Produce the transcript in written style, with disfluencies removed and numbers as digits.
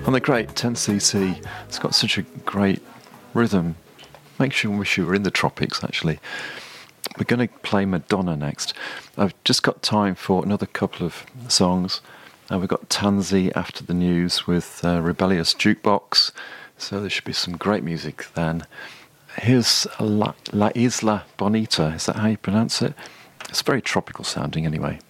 On the great 10cc, it's got such a great rhythm. Makes you wish you were in the tropics, actually. We're going to play Madonna next. I've just got time for another couple of songs. We've got Tansy after the news with Rebellious Jukebox, so there should be some great music then. Here's La Isla Bonita, is that how you pronounce it? It's very tropical sounding anyway.